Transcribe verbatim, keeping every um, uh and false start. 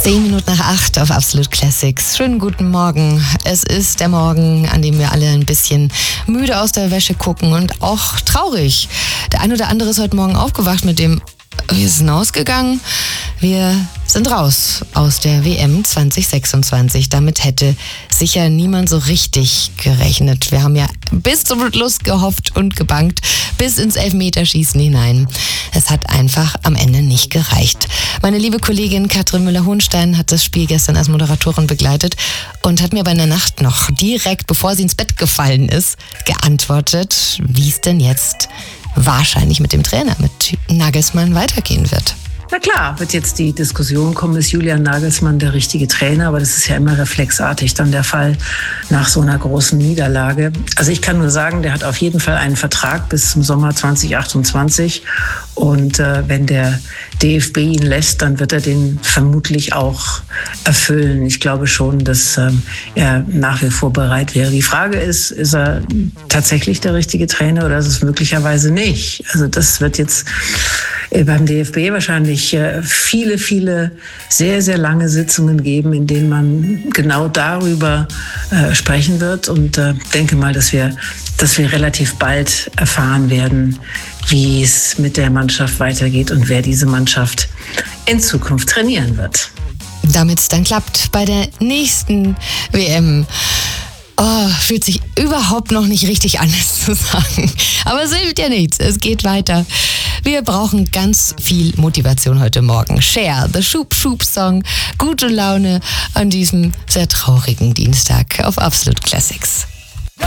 Zehn Minuten nach acht auf Absolute Classics. Schönen guten Morgen. Es ist der Morgen, an dem wir alle ein bisschen müde aus der Wäsche gucken und auch traurig. Der ein oder andere ist heute Morgen aufgewacht mit dem, wir sind ausgegangen. Wir sind raus aus der W M zwanzig sechsundzwanzig. Damit hätte sicher niemand so richtig gerechnet. Wir haben ja bis zum Schluss gehofft und gebangt, bis ins Elfmeterschießen hinein. Es hat einfach am Ende nicht gereicht. Meine liebe Kollegin Katrin Müller-Hohenstein hat das Spiel gestern als Moderatorin begleitet und hat mir bei der Nacht noch direkt, bevor sie ins Bett gefallen ist, geantwortet, wie es denn jetzt wahrscheinlich mit dem Trainer, mit Nagelsmann, weitergehen wird. Na klar, wird jetzt die Diskussion kommen, ist Julian Nagelsmann der richtige Trainer, aber das ist ja immer reflexartig dann der Fall nach so einer großen Niederlage. Also ich kann nur sagen, der hat auf jeden Fall einen Vertrag bis zum Sommer zwanzig achtundzwanzig und äh, wenn der D F B ihn lässt, dann wird er den vermutlich auch erfüllen. Ich glaube schon, dass äh, er nach wie vor bereit wäre. Die Frage ist, ist er tatsächlich der richtige Trainer oder ist es möglicherweise nicht? Also das wird jetzt beim D F B wahrscheinlich viele, viele sehr, sehr lange Sitzungen geben, in denen man genau darüber äh, sprechen wird. Und äh, denke mal, dass wir, dass wir relativ bald erfahren werden, wie es mit der Mannschaft weitergeht und wer diese Mannschaft in Zukunft trainieren wird. Damit es dann klappt bei der nächsten W M. Oh, fühlt sich überhaupt noch nicht richtig an, es zu sagen. Aber es hilft ja nichts, es geht weiter. Wir brauchen ganz viel Motivation heute Morgen. Cher, The Schub Schub Song, gute Laune an diesem sehr traurigen Dienstag auf Absolute Classics.